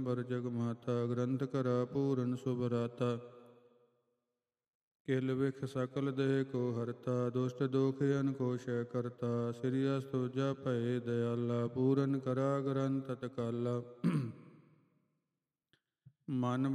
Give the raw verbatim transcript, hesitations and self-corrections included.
ਬਰ ਜਗ ਮਾਤਾ ਗ੍ਰੰਥ ਕਰਾ ਪੂਰਨ ਸੁਭਰਾਤਾ ਕਿਲ ਵਿਖ ਸਕਲ ਦੇਹ ਕੋ ਹਰਤਾ ਦੁਸ਼ਟ ਦੋਖ ਅਨ ਕੋ ਸ਼ੈ ਕਰਤਾ ਸ੍ਰੀ ਅਸਤੁਜਾ ਭਏ ਦਇਆਲਾ ਪੂਰਨ ਕਰਾ ਗ੍ਰੰਥ ਤਤਕਾਲਾ ਮਨ